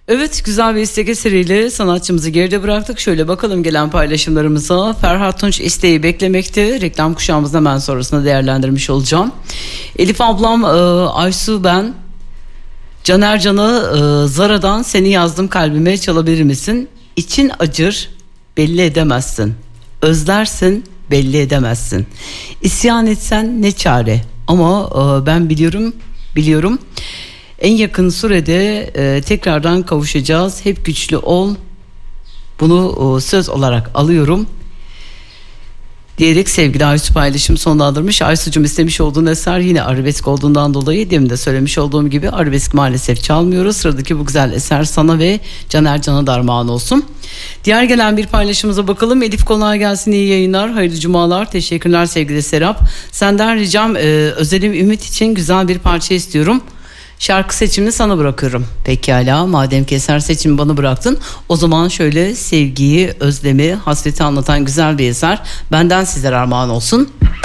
Evet, güzel bir istek eseriyle sanatçımızı geride bıraktık. Şöyle bakalım gelen paylaşımlarımıza. Ferhat Tunç isteği beklemekte. Reklam kuşağımızın hemen sonrasında değerlendirmiş olacağım. Elif ablam, Aysu ben. Caner Can'a Zara'dan seni yazdım kalbime çalabilir misin? İçin acır belli edemezsin. Özlersin belli edemezsin. İsyan etsen ne çare? Ama ben biliyorum. En yakın sürede tekrardan kavuşacağız. Hep güçlü ol. Bunu söz olarak alıyorum. Diyerek sevgili Aysu paylaşım sonlandırmış. Aysu'cum istemiş olduğun eser yine arabesk olduğundan dolayı demin de söylemiş olduğum gibi arabesk maalesef çalmıyoruz. Sıradaki bu güzel eser sana ve Caner Can'a darmağan olsun. Diğer gelen bir paylaşımıza bakalım. Elif kolay gelsin, iyi yayınlar, hayırlı cumalar. Teşekkürler sevgili Serap. Senden ricam özelim Ümit için güzel bir parça istiyorum. Şarkı seçimini sana bırakıyorum. Pekala, madem ki eser seçimi bana bıraktın, o zaman şöyle sevgiyi, özlemi, hasreti anlatan güzel bir eser benden sizlere armağan olsun.